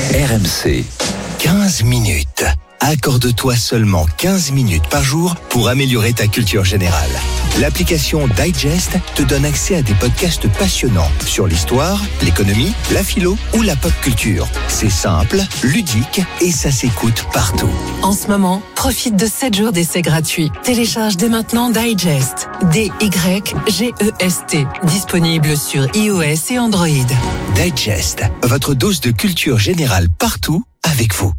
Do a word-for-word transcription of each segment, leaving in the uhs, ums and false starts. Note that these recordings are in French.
R M C, quinze minutes. Accorde-toi seulement quinze minutes par jour pour améliorer ta culture générale. L'application Digest te donne accès à des podcasts passionnants sur l'histoire, l'économie, la philo ou la pop culture. C'est simple, ludique et ça s'écoute partout. En ce moment, profite de sept jours d'essai gratuit. Télécharge dès maintenant Digest. D Y G E S T. Disponible sur iOS et Android. Digest, votre dose de culture générale partout avec vous.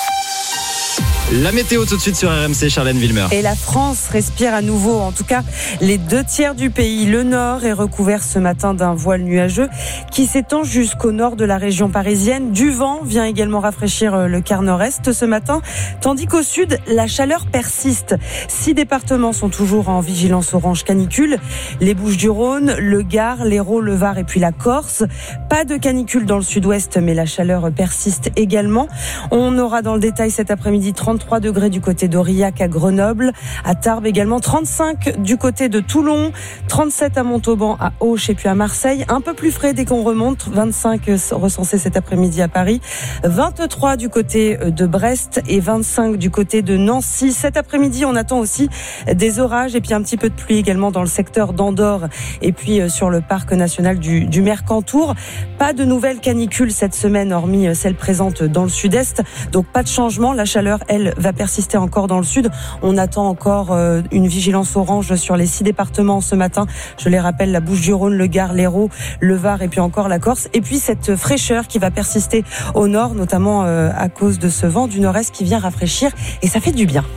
La météo tout de suite sur R M C, Charlène Wilmer. Et la France respire à nouveau. En tout cas, les deux tiers du pays. Le nord est recouvert ce matin d'un voile nuageux qui s'étend jusqu'au nord de la région parisienne. Du vent vient également rafraîchir le quart nord-est ce matin. Tandis qu'au sud, la chaleur persiste. Six départements sont toujours en vigilance orange canicule. Les Bouches-du-Rhône, le Gard, l'Hérault, le Var et puis la Corse. Pas de canicule dans le sud-ouest, mais la chaleur persiste également. On aura dans le détail cet après-midi trente-trois degrés du côté d'Aurillac à Grenoble, à Tarbes également, trente-cinq du côté de Toulon, trente-sept à Montauban, à Auch et puis à Marseille. Un peu plus frais dès qu'on remonte, vingt-cinq recensés cet après-midi à Paris, vingt-trois du côté de Brest et vingt-cinq du côté de Nancy. Cet après-midi, on attend aussi des orages et puis un petit peu de pluie également dans le secteur d'Andorre et puis sur le parc national du, du Mercantour. Pas de nouvelles canicules cette semaine, hormis celles présentes dans le sud-est. Donc pas de changement. La chaleur, elle, va persister encore dans le sud. On attend encore euh, une vigilance orange sur les six départements ce matin. Je les rappelle, la Bouches-du-Rhône, le Gard, l'Hérault, le Var et puis encore la Corse. Et puis cette fraîcheur qui va persister au nord, notamment euh, à cause de ce vent du nord-est qui vient rafraîchir. Et ça fait du bien.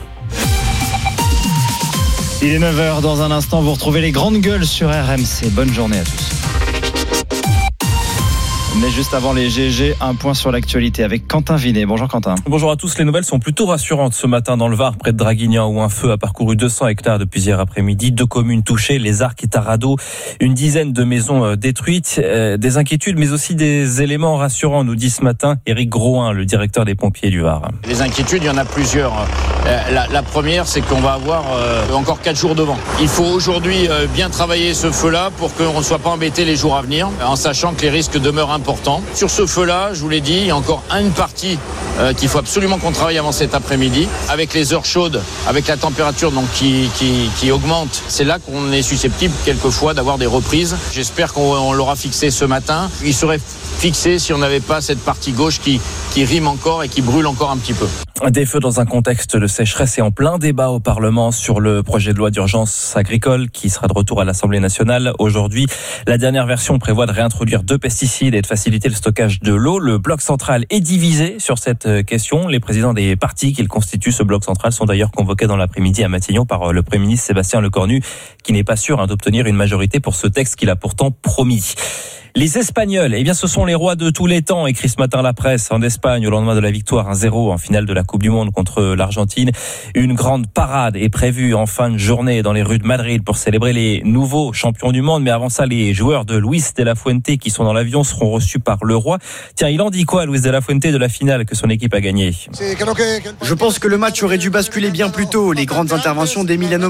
Il est neuf heures. Dans un instant, vous retrouvez les grandes gueules sur R M C. Bonne journée à tous. Mais juste avant les G G, un point sur l'actualité avec Quentin Vinet. Bonjour Quentin. Bonjour à tous. Les nouvelles sont plutôt rassurantes ce matin dans le Var, près de Draguignan, où un feu a parcouru deux cents hectares depuis hier après-midi. Deux communes touchées, les Arcs et Tarado. Une dizaine de maisons détruites. Euh, des inquiétudes, mais aussi des éléments rassurants, nous dit ce matin Éric Groin, le directeur des pompiers du Var. Les inquiétudes, il y en a plusieurs. La, la première, c'est qu'on va avoir euh, encore quatre jours devant. Il faut aujourd'hui euh, bien travailler ce feu-là pour qu'on ne soit pas embêté les jours à venir, en sachant que les risques demeurent importants. Sur ce feu-là, je vous l'ai dit, il y a encore une partie euh, qu'il faut absolument qu'on travaille avant cet après-midi. Avec les heures chaudes, avec la température donc, qui, qui, qui augmente, c'est là qu'on est susceptible quelquefois d'avoir des reprises. J'espère qu'on on l'aura fixé ce matin. Il serait fixé si on n'avait pas cette partie gauche qui, qui rime encore et qui brûle encore un petit peu. Des feux dans un contexte de sécheresse et en plein débat au Parlement sur le projet de loi d'urgence agricole qui sera de retour à l'Assemblée nationale aujourd'hui. La dernière version prévoit de réintroduire deux pesticides et de faciliter le stockage de l'eau. Le bloc central est divisé sur cette question. Les présidents des partis qui constituent ce bloc central sont d'ailleurs convoqués dans l'après-midi à Matignon par le Premier ministre Sébastien Lecornu, qui n'est pas sûr hein, d'obtenir une majorité pour ce texte qu'il a pourtant promis. Les Espagnols, eh bien, ce sont les rois de tous les temps, écrit ce matin la presse en Espagne au lendemain de la victoire un zéro en finale de la Coupe du Monde contre l'Argentine. Une grande parade est prévue en fin de journée dans les rues de Madrid pour célébrer les nouveaux champions du monde. Mais avant ça, les joueurs de Luis de la Fuente qui sont dans l'avion seront reçus par le roi. Tiens, il en dit quoi, Luis de la Fuente, de la finale que son équipe a gagnée? Je pense que le match aurait dû basculer bien plus tôt. Les grandes interventions d'Emiliano